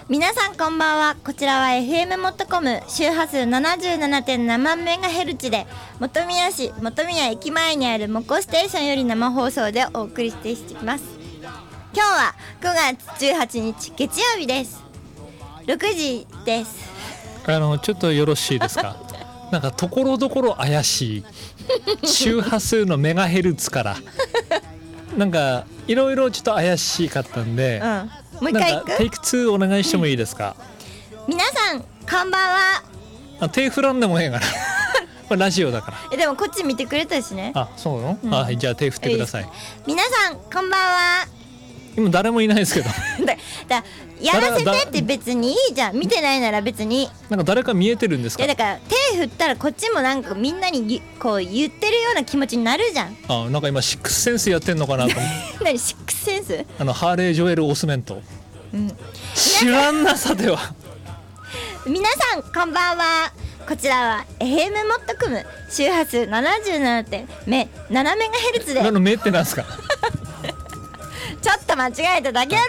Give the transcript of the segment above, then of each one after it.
皆さんこんばんは。こちらは FM モットコム周波数 77.7 万メガヘルツで本宮市本宮駅前にあるモコステーションより生放送でお送りしていきます。今日は9月18日月曜日です。6時です。 ちょっとよろしいですか。なんかところどころ怪しい周波数のメガヘルツからなんかいろいろちょっと怪しかったんで、 もう一回行く？ テイク2お願いしてもいいですか。 皆さんこんばんは。 手振らんでもええからこれラジオだから。 でもこっち見てくれたしね。 あ、そうなの？はい、じゃあ手振ってください。 皆さんこんばんは。 今誰もいないですけどだやらせてって別にいいじゃん。見てないなら別に。 なんか誰か見えてるんですか。 いやだから手振ったらこっちもなんかみんなにこう言ってるような気持ちになるじゃん。 なんか今シックスセンスやってんのかなと思って何シックスセンス？ ハーレー・ジョエル・オスメント、知らんな。さては皆さんこんばんは。こちらは FM モットコム周波数 77.7 メガヘルツで。 何の目ってなんですかちょっと間違えただけやろ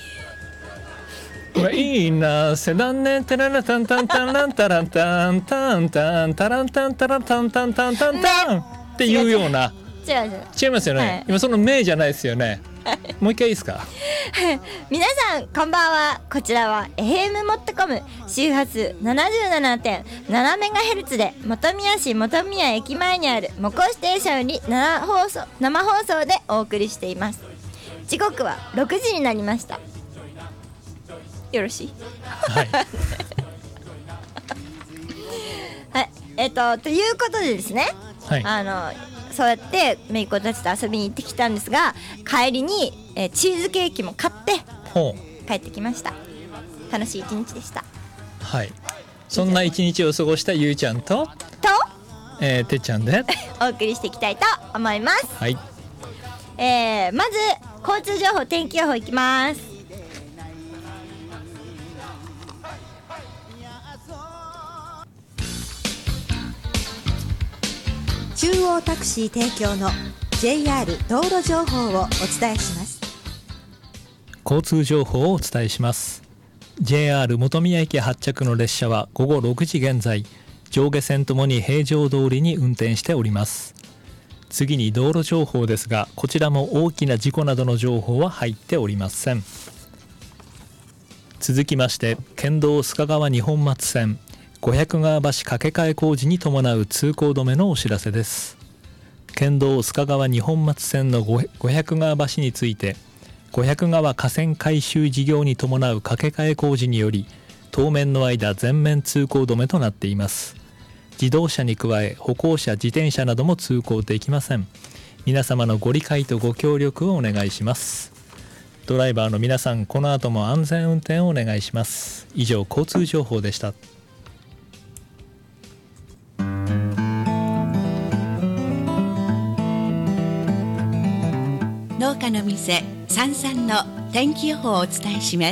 がい。 いいなセダンネテララタンタンタンランタランタンタンタンタランタンタランタンタンタンタンタンっていうような。違いますよね、はい、今その名じゃないですよね、はい、もう一回いいですか皆さんこんばんは。こちらは FM モットコム周波数 77.7 メガヘルツで本宮市本宮駅前にあるモコステーションより生放送でお送りしています。時刻は6時になりました。よろしい？はい、はい、ということでですね、はい、そうやってめいっ子たちと遊びに行ってきたんですが、帰りに、チーズケーキも買って帰ってきました。楽しい一日でした。はい、 そんな一日を過ごしたゆうちゃんとてっちゃんでお送りしていきたいと思います。 はい、 まず交通情報、天気予報いきます。 中央タクシー提供の JR 道路情報をお伝えします。 交通情報をお伝えします。 JR 本宮駅発着の列車は午後6時現在上下線ともに平常通りに運転しております。次に道路情報ですが、こちらも大きな事故などの情報は入っておりません。続きまして県道須賀川二本松線五百川橋架け替え工事に伴う通行止めのお知らせです。県道須賀川二本松線の五百川橋について五百川河川改修事業に伴う架け替え工事により当面の間全面通行止めとなっています。自動車に加え歩行者自転車なども通行できません。皆様のご理解とご協力をお願いします。ドライバーの皆さん、この後も安全運転をお願いします。以上、交通情報でした。 農家の店さんさんの天気予報をお伝えします。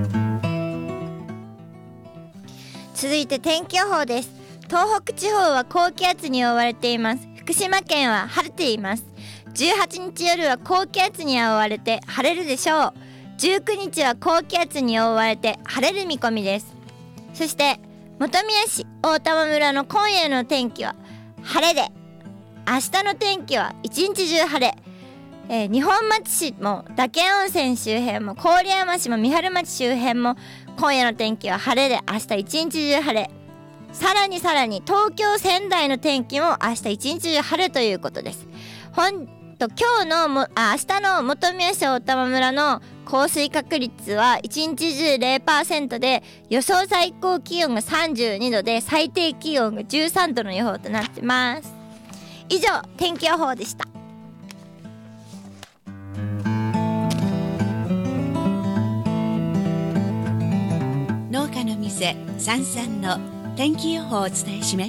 続いて天気予報です。東北地方は高気圧に覆われています。福島県は晴れています。18日夜は高気圧に覆われて晴れるでしょう。19日は高気圧に覆われて晴れる見込みです。そして本宮市大玉村の今夜の天気は晴れで、明日の天気は一日中晴れ。二本松市も嶽温泉周辺も郡山市も三春町周辺も今夜の天気は晴れで、明日一日中晴れ。さらに東京仙台の天気も明日一日中晴れということです。今日の明日の本宮市大玉村の降水確率は一日中 0% で、予想最高気温が32度で最低気温が13度の予報となってます。以上、天気予報でした。 農家の店さんさんの天気予報をお伝えしました。